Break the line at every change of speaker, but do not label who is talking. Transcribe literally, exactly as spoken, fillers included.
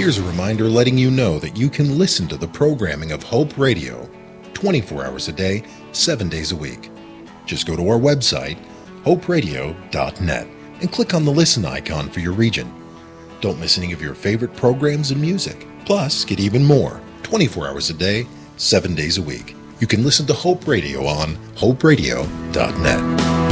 Here's a reminder letting you know that you can listen to the programming of Hope Radio twenty-four hours a day, seven days a week. Just go to our website, hope radio dot net, and click on the listen icon for your region. Don't miss any of your favorite programs and music. Plus, get even more twenty-four hours a day, seven days a week. You can listen to Hope Radio on hope radio dot net.